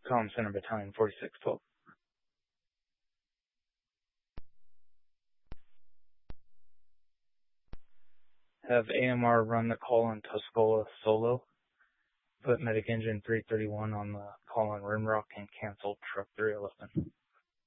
Comm Center Battalion 4612. Have AMR run the call on Tuscola solo. Put Medic Engine 331 on the call on Rimrock and cancel Truck 311.